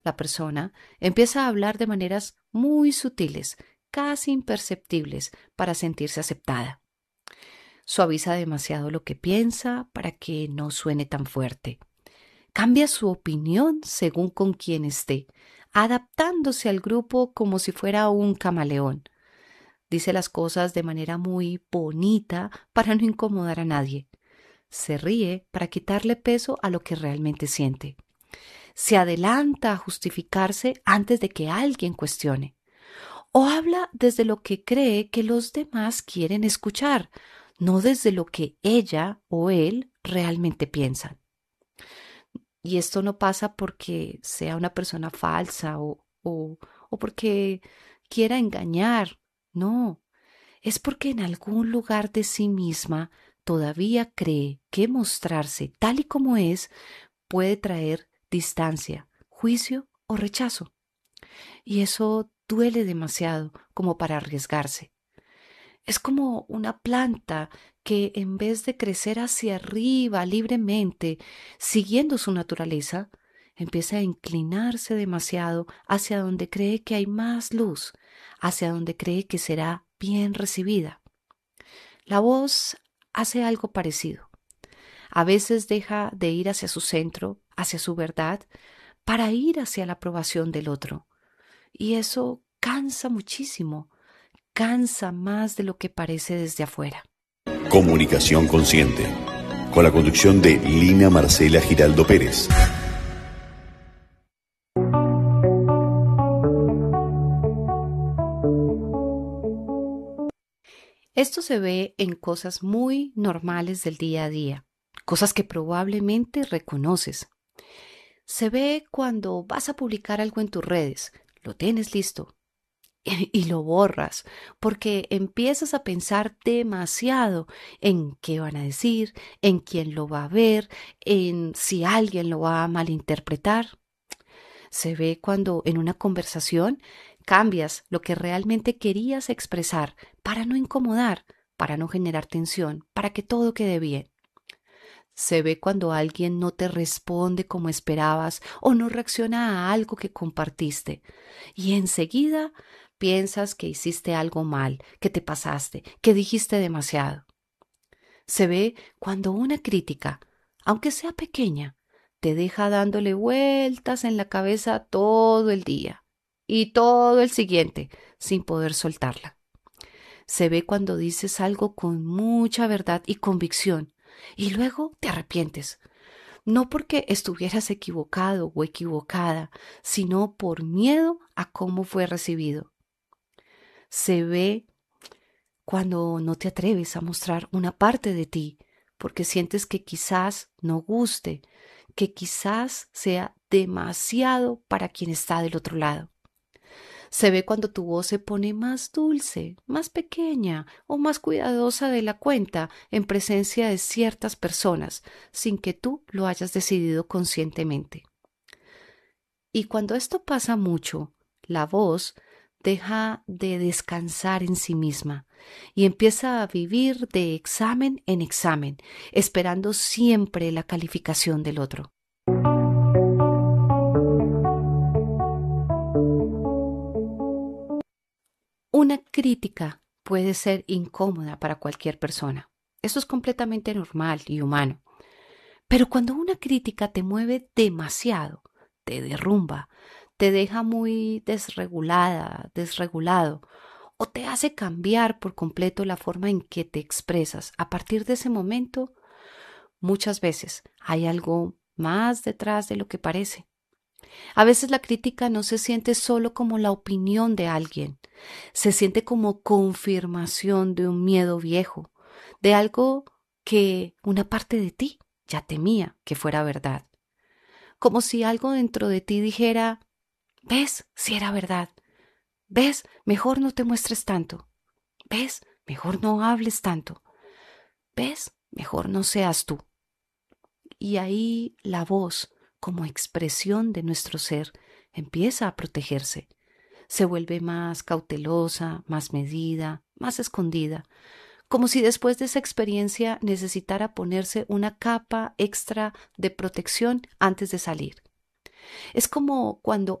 la persona empieza a hablar de maneras muy sutiles, casi imperceptibles, para sentirse aceptada. Suaviza demasiado lo que piensa para que no suene tan fuerte. Cambia su opinión según con quién esté, adaptándose al grupo como si fuera un camaleón. Dice las cosas de manera muy bonita para no incomodar a nadie. Se ríe para quitarle peso a lo que realmente siente. Se adelanta a justificarse antes de que alguien cuestione. O habla desde lo que cree que los demás quieren escuchar, no desde lo que ella o él realmente piensan. Y esto no pasa porque sea una persona falsa o porque quiera engañar. No, es porque en algún lugar de sí misma todavía cree que mostrarse tal y como es puede traer distancia, juicio o rechazo. Y eso duele demasiado como para arriesgarse. Es como una planta que en vez de crecer hacia arriba libremente, siguiendo su naturaleza, empieza a inclinarse demasiado hacia donde cree que hay más luz, hacia donde cree que será bien recibida. La voz hace algo parecido. A veces deja de ir hacia su centro, hacia su verdad, para ir hacia la aprobación del otro. Y eso cansa muchísimo, cansa más de lo que parece desde afuera. Comunicación Consciente, con la conducción de Lina Marcela Giraldo Pérez. Esto se ve en cosas muy normales del día a día, cosas que probablemente reconoces. Se ve cuando vas a publicar algo en tus redes, lo tienes listo y lo borras porque empiezas a pensar demasiado en qué van a decir, en quién lo va a ver, en si alguien lo va a malinterpretar. Se ve cuando en una conversación cambias lo que realmente querías expresar para no incomodar, para no generar tensión, para que todo quede bien. Se ve cuando alguien no te responde como esperabas o no reacciona a algo que compartiste y enseguida piensas que hiciste algo mal, que te pasaste, que dijiste demasiado. Se ve cuando una crítica, aunque sea pequeña, te deja dándole vueltas en la cabeza todo el día y todo el siguiente sin poder soltarla. Se ve cuando dices algo con mucha verdad y convicción y luego te arrepientes, no porque estuvieras equivocado o equivocada, sino por miedo a cómo fue recibido. Se ve cuando no te atreves a mostrar una parte de ti, porque sientes que quizás no guste, que quizás sea demasiado para quien está del otro lado. Se ve cuando tu voz se pone más dulce, más pequeña o más cuidadosa de la cuenta en presencia de ciertas personas, sin que tú lo hayas decidido conscientemente. Y cuando esto pasa mucho, la voz deja de descansar en sí misma y empieza a vivir de examen en examen, esperando siempre la calificación del otro. Una crítica puede ser incómoda para cualquier persona. Eso es completamente normal y humano. Pero cuando una crítica te mueve demasiado, te derrumba, te deja muy desregulada, desregulado, o te hace cambiar por completo la forma en que te expresas, a partir de ese momento, muchas veces hay algo más detrás de lo que parece. A veces la crítica no se siente solo como la opinión de alguien, se siente como confirmación de un miedo viejo, de algo que una parte de ti ya temía que fuera verdad. Como si algo dentro de ti dijera, ¿ves? Si era verdad. ¿Ves? Mejor no te muestres tanto. ¿Ves? Mejor no hables tanto. ¿Ves? Mejor no seas tú. Y ahí la voz, como expresión de nuestro ser, empieza a protegerse. Se vuelve más cautelosa, más medida, más escondida, como si después de esa experiencia necesitara ponerse una capa extra de protección antes de salir. Es como cuando